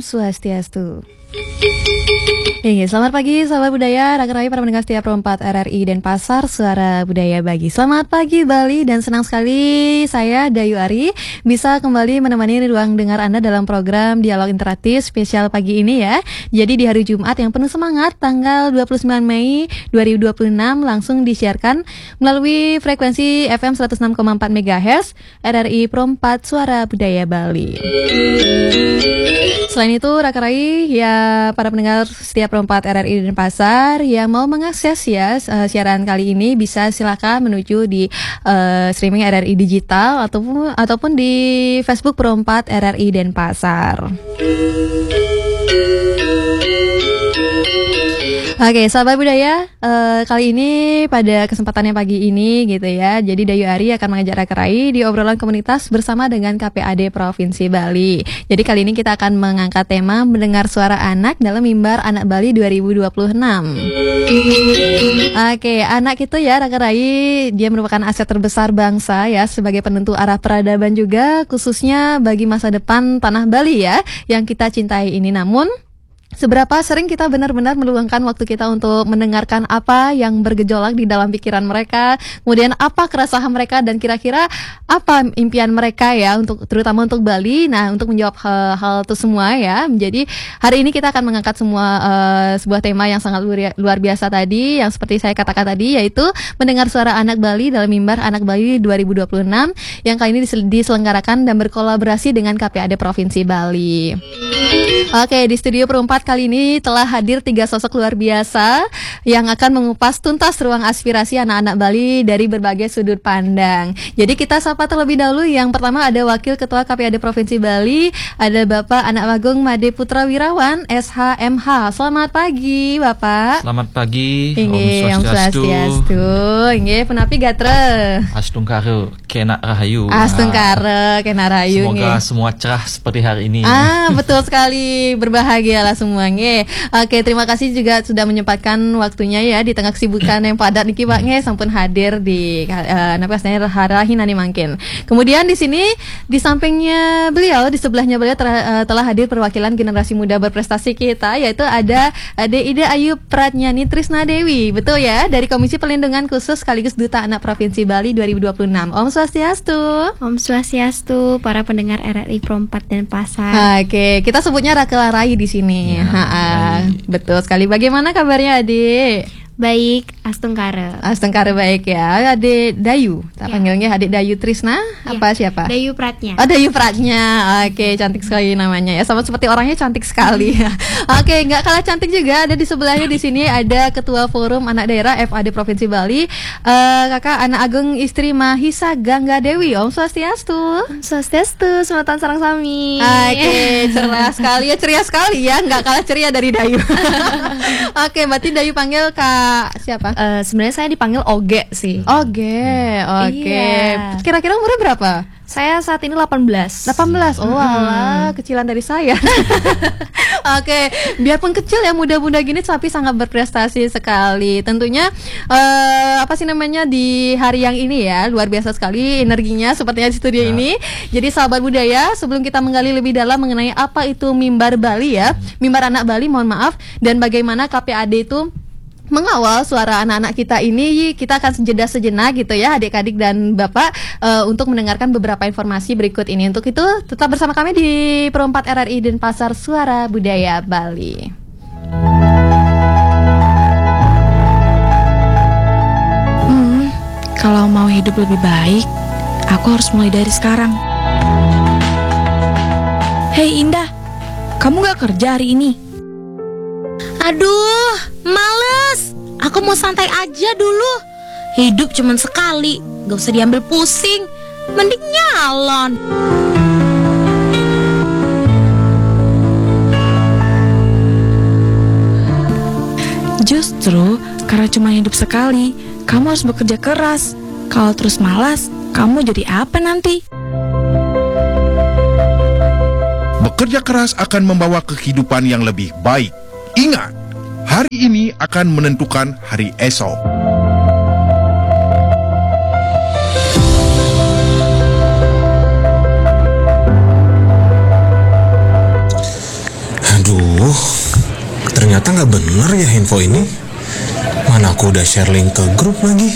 Swastiastu. Selamat pagi sahabat budaya, rakan-rakan para pendengar setia Pro 4 RRI Denpasar, Suara Budaya Bagi. Selamat pagi Bali, dan senang sekali saya Dayu Ari bisa kembali menemani ruang dengar Anda dalam program Dialog Interaktif spesial pagi ini ya. Jadi di hari Jumat yang penuh semangat, tanggal 29 Mei 2026 langsung disiarkan melalui frekuensi FM 106,4 MHz RRI Pro 4 Suara Budaya Bali. Selain itu, rakan-rakan ya para pendengar setiap Pro 4 RRI Denpasar yang mau mengakses ya siaran kali ini bisa silakan menuju di streaming RRI Digital ataupun di Facebook Pro 4 RRI Denpasar. Oke, sahabat budaya, kali ini pada kesempatannya pagi ini gitu ya. Jadi Dayu Ari akan mengajak rakan-rakan di obrolan komunitas bersama dengan KPAD Provinsi Bali. Jadi kali ini kita akan mengangkat tema mendengar suara anak dalam Mimbar Anak Bali 2026. Oke, anak itu ya rakan-rakan, dia merupakan aset terbesar bangsa ya, sebagai penentu arah peradaban juga, khususnya bagi masa depan tanah Bali ya yang kita cintai ini. Namun seberapa sering kita benar-benar meluangkan waktu kita untuk mendengarkan apa yang bergejolak di dalam pikiran mereka, kemudian apa keresahan mereka dan kira-kira apa impian mereka ya, untuk terutama untuk Bali. Nah, untuk menjawab hal itu semua ya, jadi hari ini kita akan mengangkat sebuah tema yang sangat luar biasa tadi, yang seperti saya katakan tadi, yaitu mendengar suara anak Bali dalam Mimbar Anak Bali 2026 yang kali ini diselenggarakan dan berkolaborasi dengan KPAD Provinsi Bali. Oke, di studio Pro 4 kali ini telah hadir 3 sosok luar biasa yang akan mengupas tuntas ruang aspirasi anak-anak Bali dari berbagai sudut pandang. Jadi kita sapa terlebih dahulu. Yang pertama ada Wakil Ketua KPAD Provinsi Bali, ada Bapak Anak Agung Made Putra Wirawan, SHMH. Selamat pagi, Bapak. Selamat pagi. Om Swastiastu. Inggih, punapi gatre. Astungkare kena rahayu. Astungkare kena rahayu. Semoga semua cerah seperti hari ini. Betul sekali. Berbahagialah semuanya. Oke, terima kasih juga sudah menyempatkan waktunya ya di tengah kesibukan yang padat niki Pak nge, sampun hadir di napasnya harahin nani mangkin. Kemudian di sini di sampingnya beliau, di sebelahnya beliau telah hadir perwakilan generasi muda berprestasi kita, yaitu ada Ade Ida Ayu Pratnyani Trisna Dewi. Betul ya, dari Komisi Perlindungan Khusus sekaligus Duta Anak Provinsi Bali 2026. Om Swastiastu. Om Swastiastu, para pendengar RRI Pro 4 Denpasar. Oke, kita sebutnya Rakelarai di sini. Ya, betul sekali. Bagaimana kabarnya Adik? Baik, Astungkare. Astungkare baik ya. Adik Dayu, tak panggilnya Adik Dayu Trisna. Apa siapa? Dayu Pratnya. Oh, Dayu Pratnya. Oke, cantik sekali namanya ya. Sama seperti orangnya cantik sekali. Oke, nggak kalah cantik juga ada di sebelahnya di sini ada Ketua Forum Anak Daerah FAD Provinsi Bali, Kakak Anak Agung Istri Mahisa Gangga Dewi. Om Swastiastu. Om Swastiastu, Sematan Sarang Sami. Oke, ceria sekali ya, nggak kalah ceria dari Dayu. Oke, berarti Dayu panggil Kak siapa? Sebenarnya saya dipanggil Oge sih. Oke. Iya. Kira-kira umurnya berapa? Saya saat ini 18. Oh alah, kecilan dari saya. Oke, biarpun kecil ya, muda-muda gini tapi sangat berprestasi sekali. Tentunya di hari yang ini ya, luar biasa sekali energinya sepertinya di studio ini. Jadi sahabat budaya, sebelum kita menggali lebih dalam mengenai apa itu Mimbar Bali ya, Mimbar Anak Bali, mohon maaf, dan bagaimana KPAD itu mengawal suara anak-anak kita ini, kita akan jeda sejenak gitu ya adik-adik dan bapak untuk mendengarkan beberapa informasi berikut ini. Untuk itu tetap bersama kami di Pro 4 RRI Denpasar, Suara Budaya Bali. Kalau mau hidup lebih baik, aku harus mulai dari sekarang. Hei Indah, kamu gak kerja hari ini? Aduh, males. Aku mau santai aja dulu. Hidup cuman sekali, gak usah diambil pusing. Mending nyalon. Justru karena cuma hidup sekali, kamu harus bekerja keras. Kalau terus malas, kamu jadi apa nanti? Bekerja keras akan membawa kehidupan yang lebih baik. Ingat, hari ini akan menentukan hari esok. Ternyata nggak bener ya info ini. Mana aku udah share link ke grup lagi.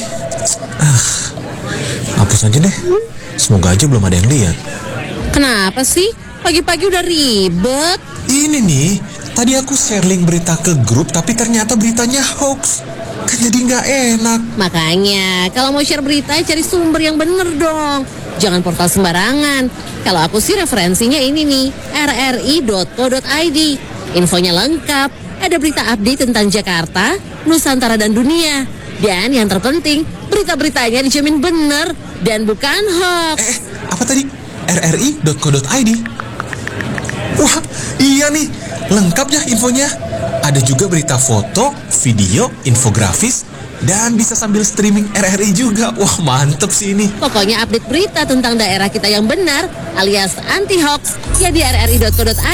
Hapus aja deh. Semoga aja belum ada yang lihat. Kenapa sih? Pagi-pagi udah ribet. Ini nih, tadi aku share link berita ke grup tapi ternyata beritanya hoax. Kan jadi nggak enak. Makanya, kalau mau share berita, cari sumber yang bener dong. Jangan portal sembarangan. Kalau aku sih referensinya ini nih, rri.co.id. Infonya lengkap, ada berita update tentang Jakarta, Nusantara dan dunia. Dan yang terpenting, berita-beritanya dijamin bener dan bukan hoax. Apa tadi? rri.co.id. Wah, iya nih, lengkap ya infonya. Ada juga berita foto, video, infografis, dan bisa sambil streaming RRI juga. Wah, mantep sih ini. Pokoknya update berita tentang daerah kita yang benar alias anti hoax ya di rri.co.id.